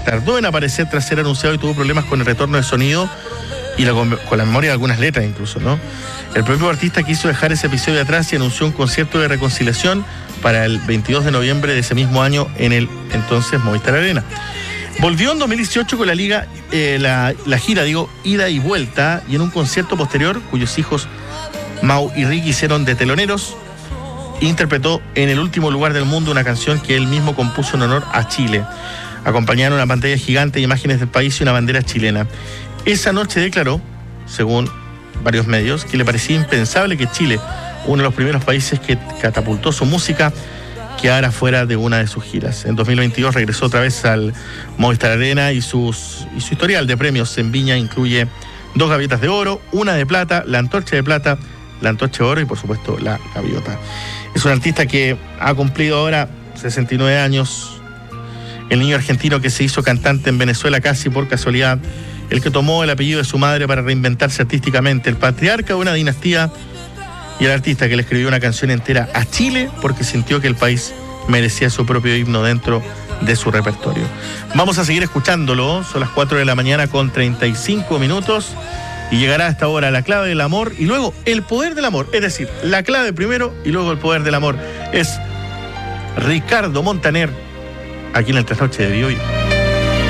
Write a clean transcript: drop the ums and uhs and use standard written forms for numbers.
tardó en aparecer tras ser anunciado y tuvo problemas con el retorno de sonido y con la memoria de algunas letras incluso, ¿no? El propio artista quiso dejar ese episodio atrás y anunció un concierto de reconciliación para el 22 de noviembre de ese mismo año en el entonces Movistar Arena. Volvió en 2018 con la gira, ida y vuelta, y en un concierto posterior, cuyos hijos Mau y Ricky hicieron de teloneros, interpretó En el último lugar del mundo, una canción que él mismo compuso en honor a Chile. Acompañaron una pantalla gigante de imágenes del país y una bandera chilena. Esa noche declaró, según varios medios, que le parecía impensable que Chile, uno de los primeros países que catapultó su música, quedara fuera de una de sus giras. En 2022 regresó otra vez al Movistar Arena y su historial de premios en Viña incluye 2 gaviotas de oro, una de plata, la antorcha de plata, la antorcha de oro y por supuesto la gaviota. Es un artista que ha cumplido ahora 69 años, el niño argentino que se hizo cantante en Venezuela casi por casualidad, el que tomó el apellido de su madre para reinventarse artísticamente, el patriarca de una dinastía y el artista que le escribió una canción entera a Chile porque sintió que el país merecía su propio himno dentro de su repertorio. Vamos a seguir escuchándolo, son las 4 de la mañana con 35 minutos y llegará a esta hora la clave del amor y luego el poder del amor, es decir, la clave primero y luego el poder del amor. Es Ricardo Montaner aquí en el Trasnoche de hoy.